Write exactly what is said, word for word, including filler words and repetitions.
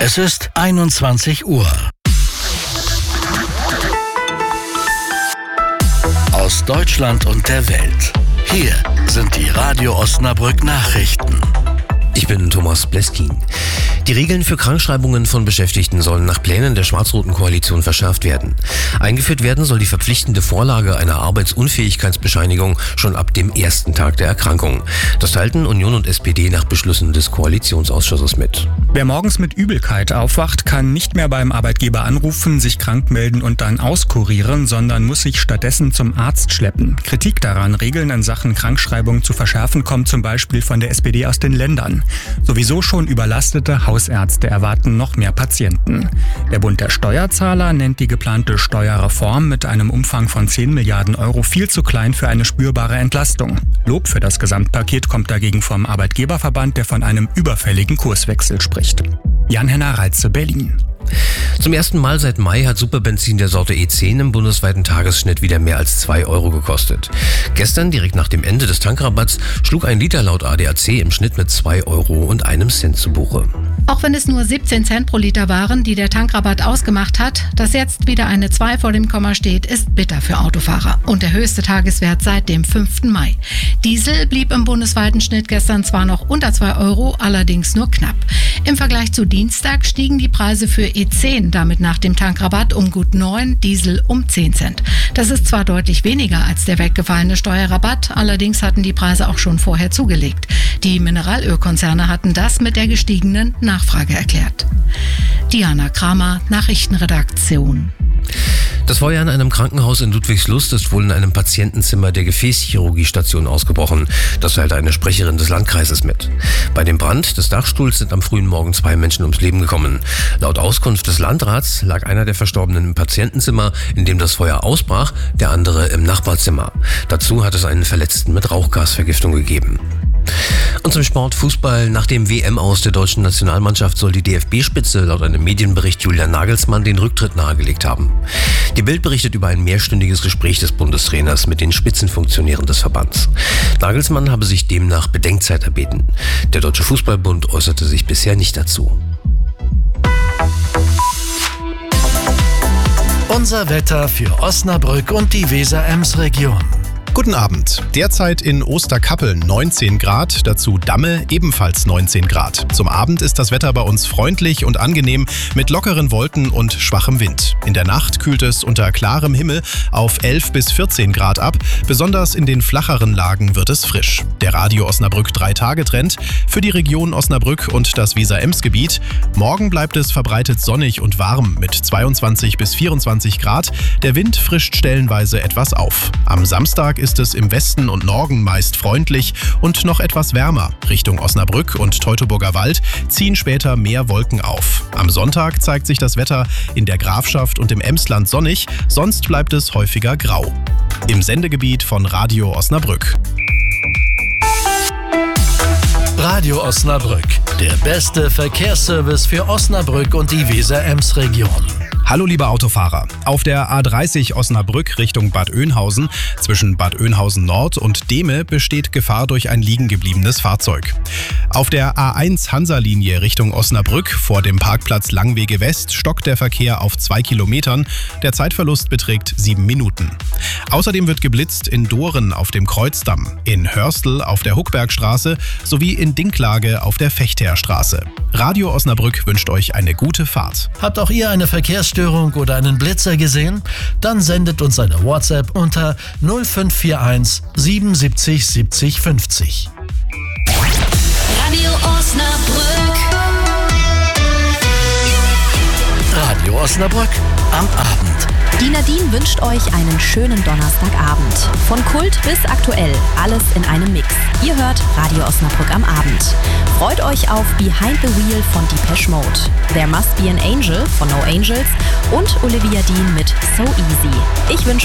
Es ist einundzwanzig Uhr. Aus Deutschland und der Welt. Hier sind die Radio Osnabrück Nachrichten. Ich bin Thomas Bleskin. Die Regeln für Krankschreibungen von Beschäftigten sollen nach Plänen der schwarz-roten Koalition verschärft werden. Eingeführt werden soll die verpflichtende Vorlage einer Arbeitsunfähigkeitsbescheinigung schon ab dem ersten Tag der Erkrankung. Das teilten Union und S P D nach Beschlüssen des Koalitionsausschusses mit. Wer morgens mit Übelkeit aufwacht, kann nicht mehr beim Arbeitgeber anrufen, sich krank melden und dann auskurieren, sondern muss sich stattdessen zum Arzt schleppen. Kritik daran, Regeln in Sachen Krankschreibung zu verschärfen, kommt zum Beispiel von der S P D aus den Ländern. Sowieso schon überlastete Hausärzte erwarten noch mehr Patienten. Der Bund der Steuerzahler nennt die geplante Steuerreform mit einem Umfang von zehn Milliarden Euro viel zu klein für eine spürbare Entlastung. Lob für das Gesamtpaket kommt dagegen vom Arbeitgeberverband, der von einem überfälligen Kurswechsel spricht. Jan-Henner Reitze, Berlin. Zum ersten Mal seit Mai hat Superbenzin der Sorte E zehn im bundesweiten Tagesschnitt wieder mehr als zwei Euro gekostet. Gestern, direkt nach dem Ende des Tankrabatts, schlug ein Liter laut A D A C im Schnitt mit zwei Euro und einem Cent zu Buche. Auch wenn es nur siebzehn Cent pro Liter waren, die der Tankrabatt ausgemacht hat, dass jetzt wieder eine zwei vor dem Komma steht, ist bitter für Autofahrer. Und der höchste Tageswert seit dem fünften Mai. Diesel blieb im bundesweiten Schnitt gestern zwar noch unter zwei Euro, allerdings nur knapp. Im Vergleich zu Dienstag stiegen die Preise für E zehn damit nach dem Tankrabatt um gut neun, Diesel um zehn Cent. Das ist zwar deutlich weniger als der weggefallene Steuerrabatt, allerdings hatten die Preise auch schon vorher zugelegt. Die Mineralölkonzerne hatten das mit der gestiegenen Nachfrage erklärt. Diana Kramer, Nachrichtenredaktion. Das Feuer in einem Krankenhaus in Ludwigslust ist wohl in einem Patientenzimmer der Gefäßchirurgiestation ausgebrochen. Das teilte eine Sprecherin des Landkreises mit. Bei dem Brand des Dachstuhls sind am frühen Morgen zwei Menschen ums Leben gekommen. Laut Auskunft des Landrats lag einer der Verstorbenen im Patientenzimmer, in dem das Feuer ausbrach, der andere im Nachbarzimmer. Dazu hat es einen Verletzten mit Rauchgasvergiftung gegeben. Und zum Sport Fußball. Nach dem W M-Aus der deutschen Nationalmannschaft soll die D F B-Spitze laut einem Medienbericht Julian Nagelsmann den Rücktritt nahegelegt haben. Die Bild berichtet über ein mehrstündiges Gespräch des Bundestrainers mit den Spitzenfunktionären des Verbands. Nagelsmann habe sich demnach Bedenkzeit erbeten. Der Deutsche Fußballbund äußerte sich bisher nicht dazu. Unser Wetter für Osnabrück und die Weser-Ems-Region. Guten Abend. Derzeit in Osterkappeln neunzehn Grad, dazu Damme ebenfalls neunzehn Grad. Zum Abend ist das Wetter bei uns freundlich und angenehm mit lockeren Wolken und schwachem Wind. In der Nacht kühlt es unter klarem Himmel auf elf bis vierzehn Grad ab. Besonders in den flacheren Lagen wird es frisch. Der Radio Osnabrück drei Tage Trend für die Region Osnabrück und das Weser-Ems-Gebiet. Morgen bleibt es verbreitet sonnig und warm mit zweiundzwanzig bis vierundzwanzig Grad. Der Wind frischt stellenweise etwas auf. Am Samstag ist es im Westen und Norden meist freundlich und noch etwas wärmer. Richtung Osnabrück und Teutoburger Wald ziehen später mehr Wolken auf. Am Sonntag zeigt sich das Wetter in der Grafschaft und im Emsland sonnig, sonst bleibt es häufiger grau. Im Sendegebiet von Radio Osnabrück. Radio Osnabrück, der beste Verkehrsservice für Osnabrück und die Weser-Ems-Region. Hallo liebe Autofahrer. Auf der A dreißig Osnabrück Richtung Bad Oeynhausen zwischen Bad Oeynhausen Nord und Dehme besteht Gefahr durch ein liegengebliebenes Fahrzeug. Auf der A eins Hansa-Linie Richtung Osnabrück vor dem Parkplatz Langwege West stockt der Verkehr auf zwei Kilometern. Der Zeitverlust beträgt sieben Minuten. Außerdem wird geblitzt in Doren auf dem Kreuzdamm, in Hörstel auf der Huckbergstraße sowie in Dinklage auf der Fechtherstraße. Radio Osnabrück wünscht euch eine gute Fahrt. Habt auch ihr eine Verkehrsstörung oder einen Blitzer gesehen? Dann sendet uns eine WhatsApp unter null fünf vier eins siebenundsiebzig siebzig fünfzig. Radio Osnabrück. Radio Osnabrück am Abend. Die Nadine wünscht euch einen schönen Donnerstagabend. Von Kult bis aktuell, alles in einem Mix. Ihr hört Radio Osnabrück am Abend. Freut euch auf Behind the Wheel von Depeche Mode, There Must Be an Angel von No Angels und Olivia Dean mit So Easy. Ich wünsche